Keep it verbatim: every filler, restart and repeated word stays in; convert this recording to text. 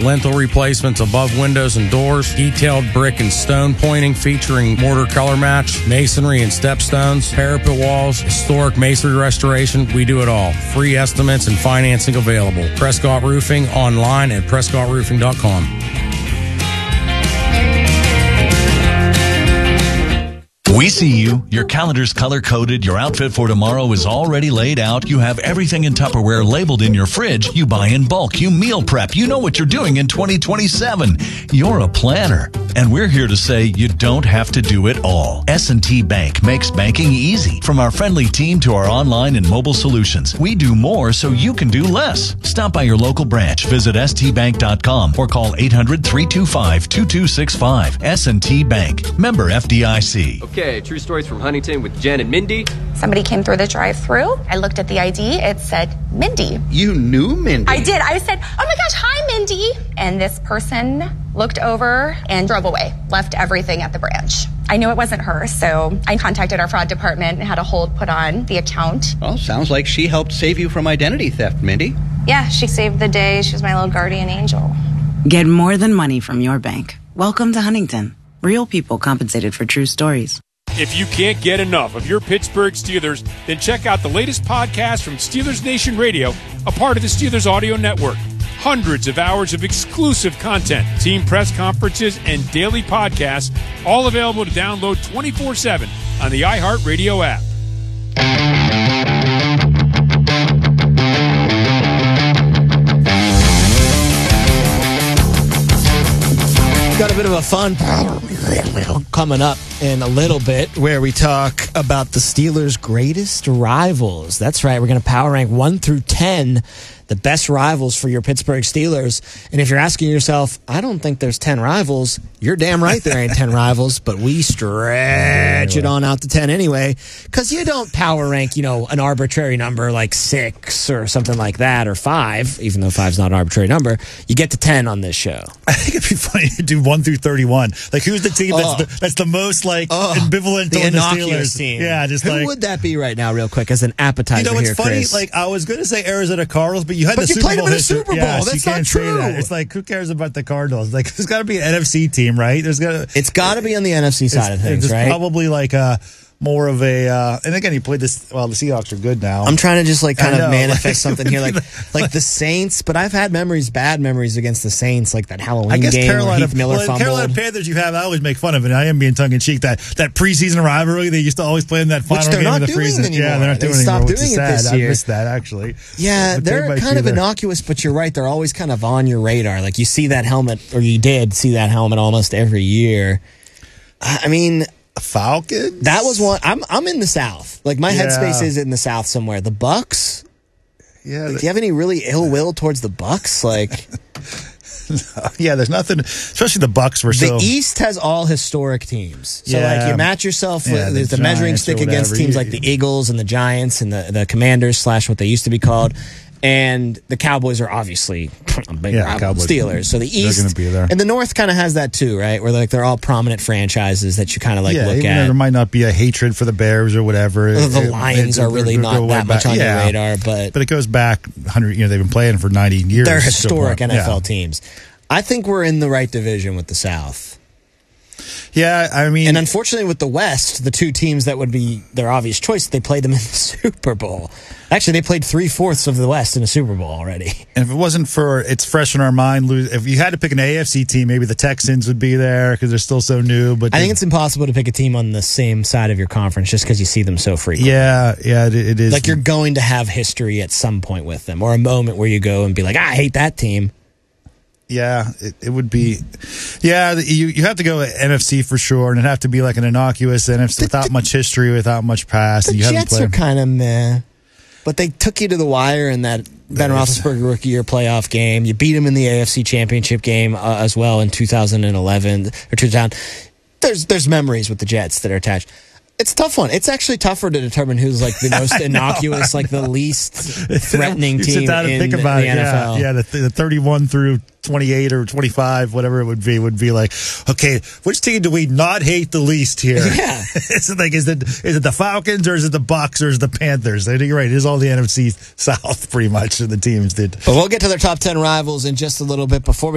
lintel replacements above windows and doors, detailed brick and stone pointing featuring mortar color match, masonry and stepstones, parapet walls, historic masonry restoration. We do it all. Free estimates and financing available. Prescott Roofing online at prescott roofing dot com. We see you. Your calendar's color-coded. Your outfit for tomorrow is already laid out. You have everything in Tupperware labeled in your fridge. You buy in bulk. You meal prep. You know what you're doing in twenty twenty-seven. You're a planner. And we're here to say you don't have to do it all. S and T Bank makes banking easy. From our friendly team to our online and mobile solutions, we do more so you can do less. Stop by your local branch. Visit s t bank dot com or call eight hundred, three two five, two two six five. S and T Bank. Member F D I C. Okay, true stories from Huntington with Jen and Mindy. Somebody came through the drive-thru. I looked at the I D. It said Mindy. You knew Mindy? I did. I said, oh my gosh, hi, Mindy. And this person looked over and drove away, left everything at the branch. I knew it wasn't her, so I contacted our fraud department and had a hold put on the account. Well, sounds like she helped save you from identity theft, Mindy. Yeah, she saved the day. She was my little guardian angel. Get more than money from your bank. Welcome to Huntington. Real people compensated for true stories. If you can't get enough of your Pittsburgh Steelers, then check out the latest podcast from Steelers Nation Radio, a part of the Steelers Audio Network. Hundreds of hours of exclusive content, team press conferences, and daily podcasts, all available to download twenty-four seven on the iHeartRadio app. Got a bit of a fun coming up in a little bit where we talk about the Steelers' greatest rivals. That's right. We're going to power rank one through ten, the best rivals for your Pittsburgh Steelers. And if you're asking yourself, I don't think there's ten rivals, you're damn right there ain't ten rivals, but we stretch it on out to ten anyway, because you don't power rank, you know, an arbitrary number like six or something like that, or five, even though five's not an arbitrary number. You get to ten on this show. I think it'd be funny to do one through thirty-one. Like, who's the team that's, Oh. the, that's the most, like, Oh, ambivalent the toward the innocuous Steelers? team. Yeah, just Who like... would that be right now, real quick, as an appetizer You know, it's here, funny, Chris? like, I was going to say Arizona Cardinals, but you had But the you Super played Bowl them in the history. Super Bowl. Yeah, so That's you can't not say true. that. It's like, who cares about the Cardinals? Like, there's got to be an N F C team, right? There's got to... It's got to be on the N F C side of things, it's right? probably like a... more of a, uh, and again, he played this, well, the Seahawks are good now. I'm trying to just like kind I of know, manifest like, something here, like like the Saints, but I've had memories, bad memories against the Saints, like that Halloween I guess game Carolina, where Heath Miller well, fumbled. Carolina Panthers you have, I always make fun of it. I am being tongue in cheek. That that preseason rivalry they used to always play in that final Which they're game not of the doing preseason. anymore. Yeah, they're not They doing it stopped anymore, which is doing it sad. this I year. missed that actually. Yeah, But they they're might kind be of there. innocuous, but you're right. They're always kind of on your radar. Like you see that helmet, or you did see that helmet almost every year. I mean, Falcons. that was one. I'm I'm in the South. Like my Yeah. headspace is in the South somewhere. The Bucks. Yeah, Like, do you have any really ill will towards the Bucks? Like yeah. There's nothing, especially the Bucks were the so. East has all historic teams. So Yeah. like you match yourself Yeah, with the the, the measuring Giants or stick against whatever. teams You- like the Eagles and the Giants and the the Commanders slash what they used to be called. And the Cowboys are obviously a big Yeah, rival. Cowboys. Steelers. So the They're East gonna be there. and the North kind of has that too, right? Where like they're all prominent franchises that you kind of like yeah, look even though at. there might not be a hatred for the Bears or whatever. The It- Lions it- are it- really it- it not go that way much on back. your Yeah. radar, but But it goes back one hundred. You know, they've been playing for ninety years. they're So, historic N F L yeah. teams. I think we're in the right division with the South. Yeah, I mean, And unfortunately, with the West, the two teams that would be their obvious choice, they played them in the Super Bowl. Actually, they played three fourths of the West in a Super Bowl already. And if it wasn't for it's fresh in our mind, lose. If you had to pick an A F C team, maybe the Texans would be there because they're still so new. But I think it's impossible to pick a team on the same side of your conference just because you see them so frequently. yeah, yeah, it, it is. Like you're going to have history at some point with them, or a moment where you go and be like, I hate that team. Yeah, it, it would be. Yeah, you you have to go N F C for sure, and it'd have to be like an innocuous N F C without much history, without much past. The and you haven't Jets played are kind of meh, but they took you to the wire in that Ben Roethlisberger rookie year playoff game. You beat them in the A F C Championship game uh, as well in two thousand eleven or two thousand. There's there's memories with the Jets that are attached. It's a tough one. It's actually tougher to determine who's like the most innocuous, like the least threatening you team sit down and in think the, about the it. N F L. Yeah, yeah, the, the thirty-one through twenty-eight or twenty-five, whatever it would be, would be like, okay, which team do we not hate the least here? Yeah. is it like is it is it the Falcons or is it the Bucks or is it the Panthers? I think you're right. It is all the N F C South pretty much. The teams did. But we'll get to their top ten rivals in just a little bit. Before we